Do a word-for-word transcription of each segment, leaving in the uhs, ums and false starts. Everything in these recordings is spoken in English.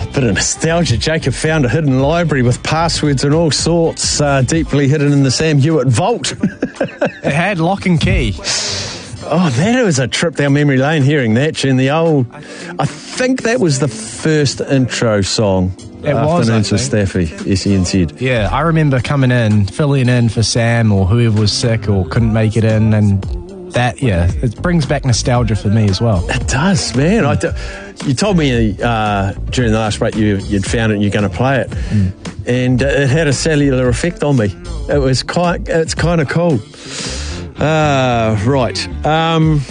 Bit of nostalgia. Jacob found a hidden library with passwords and all sorts uh, deeply hidden in the Sam Hewitt vault. It had lock and key. Oh, that was a trip down memory lane hearing that. In the old, I think that was the first intro song. It was, Afternoons with Staffy, S E N Z. Yeah, I remember coming in, filling in for Sam or whoever was sick or couldn't make it in, and that, yeah, it brings back nostalgia for me as well. It does, man. I do, you told me uh, during the last break you, you'd found it and you're going to play it, mm. and uh, it had a cellular effect on me. It was quite, it's kind of cool. Uh, right. Um,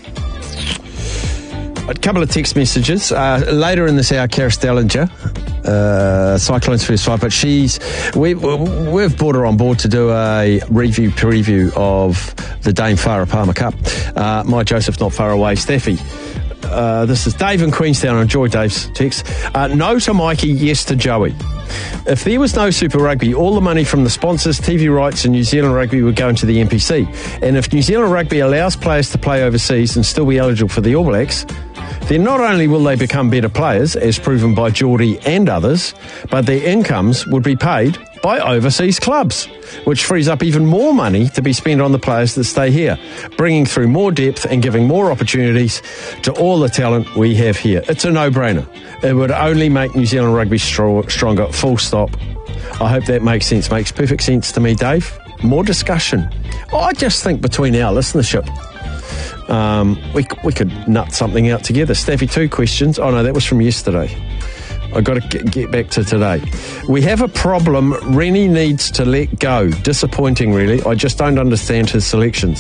a couple of text messages. Uh, later in this hour, Karis Dellinger, uh, Cyclones first five, but she's, we, we've brought her on board to do a review, preview of the Dame Farah Palmer Cup. Uh, my Joseph not far away, Steffi. Uh, this is Dave in Queenstown. Enjoy Dave's text. Uh, no to Mikey, yes to Joey. If there was no Super Rugby, all the money from the sponsors, T V rights and New Zealand Rugby would go into the N P C. And if New Zealand Rugby allows players to play overseas and still be eligible for the All Blacks, then not only will they become better players, as proven by Geordie and others, but their incomes would be paid by overseas clubs, which frees up even more money to be spent on the players that stay here, bringing through more depth and giving more opportunities to all the talent we have here. It's a no-brainer. It would only make New Zealand Rugby stro- stronger, full stop. I hope that makes sense. Makes perfect sense to me, Dave. More discussion. I just think between our listenership, um, we, we could nut something out together. Staffy, two questions. Oh, no, that was from yesterday. I've got to get back to today. We have a problem. Rennie needs to let go. Disappointing, really. I just don't understand his selections.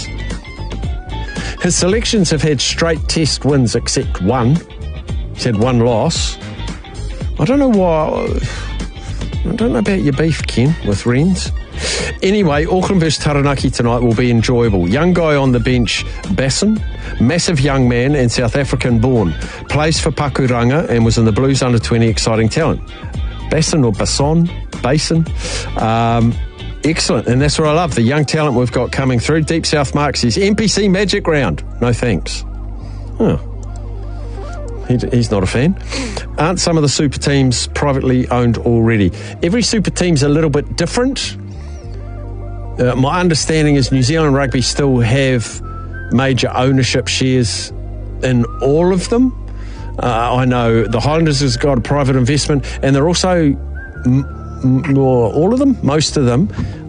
His selections have had straight test wins except one. He's had one loss. I don't know why. I don't know about your beef, Ken, with Wrens. Anyway, Auckland versus Taranaki tonight will be enjoyable. Young guy on the bench, Basson, massive young man and South African born, plays for Pakuranga and was in the Blues under twenty, exciting talent. Basson or Basson, Basin, um, excellent, and that's what I love, the young talent we've got coming through. Deep South Mark says, N P C Magic Round, no thanks. Huh. He, he's not a fan. Aren't some of the super teams privately owned already? Every super team's a little bit different. Uh, my understanding is New Zealand Rugby still have major ownership shares in all of them. Uh, I know the Highlanders has got a private investment, and they're also, m- m- all of them, most of them,